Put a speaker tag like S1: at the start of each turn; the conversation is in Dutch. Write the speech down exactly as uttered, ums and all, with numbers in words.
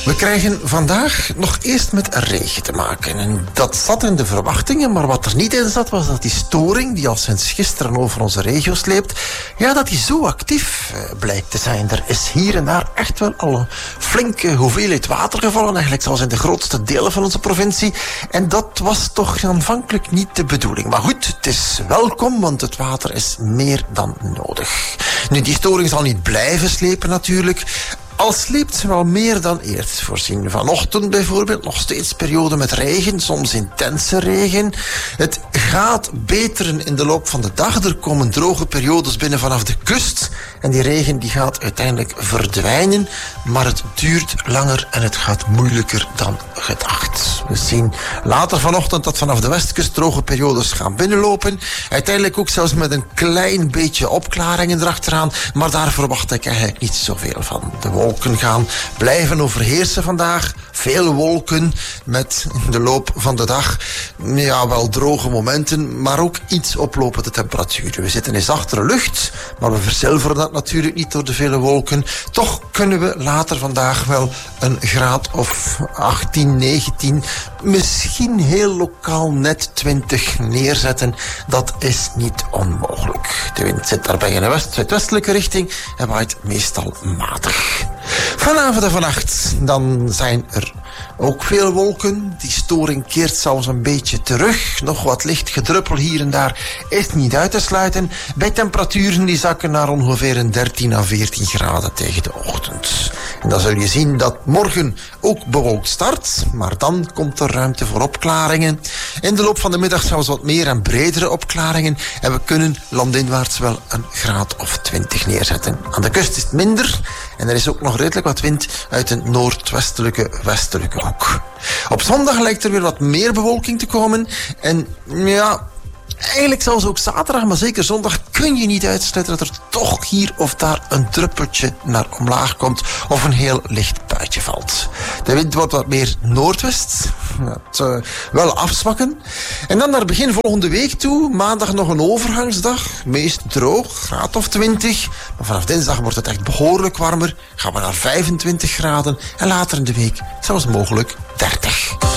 S1: We krijgen vandaag nog eerst met regen te maken. En dat zat in de verwachtingen, maar wat er niet in zat was dat die storing, die al sinds gisteren over onze regio sleept, ja, dat die zo actief uh, blijkt te zijn. Er is hier en daar echt wel al een flinke hoeveelheid water gevallen, eigenlijk zelfs in de grootste delen van onze provincie. En dat was toch aanvankelijk niet de bedoeling. Maar goed, het is welkom, want het water is meer dan nodig. Nu, die storing zal niet blijven slepen natuurlijk. Al sleept ze wel meer dan eerst voorzien. Vanochtend bijvoorbeeld nog steeds periode met regen, soms intense regen. Het gaat beteren in de loop van de dag. Er komen droge periodes binnen vanaf de kust. En die regen die gaat uiteindelijk verdwijnen. Maar het duurt langer en het gaat moeilijker dan gedacht. We zien later vanochtend dat vanaf de westkust droge periodes gaan binnenlopen. Uiteindelijk ook zelfs met een klein beetje opklaringen erachteraan. Maar daar verwacht ik eigenlijk niet zoveel van. De wolken gaan blijven overheersen vandaag. Veel wolken met in de loop van de dag ja, wel droge momenten, maar ook iets oplopende temperaturen. We zitten in zachtere lucht, maar we verzilveren dat natuurlijk niet door de vele wolken. Toch kunnen we later vandaag wel een graad of achttien, negentien, misschien heel lokaal net twintig neerzetten. Dat is niet onmogelijk. De wind zit daarbij in de west-zuidwestelijke richting en waait meestal matig. Vanavond en vannacht dan zijn er ook veel wolken. Die storing keert zelfs een beetje terug. Nog wat licht gedruppel hier en daar is niet uit te sluiten. Bij temperaturen die zakken naar ongeveer een dertien à veertien graden tegen de ochtend. En dan zul je zien dat morgen ook bewolkt start. Maar dan komt er ruimte voor opklaringen. In de loop van de middag zelfs wat meer en bredere opklaringen. En we kunnen landinwaarts wel een graad of twintig neerzetten. Aan de kust is het minder. En er is ook nog redelijk wat wind uit een noordwestelijke, westelijke hoek. Op zondag lijkt er weer wat meer bewolking te komen. En ja, eigenlijk zelfs ook zaterdag, maar zeker zondag kun je niet uitsluiten dat er toch hier of daar een druppeltje naar omlaag komt of een heel licht buitje valt. De wind wordt wat meer noordwest. Het uh, wel afzwakken. En dan naar begin volgende week toe, maandag nog een overgangsdag. Meest droog, graad of twintig. Maar vanaf dinsdag wordt het echt behoorlijk warmer. Gaan we naar vijfentwintig graden en later in de week zelfs mogelijk dertig.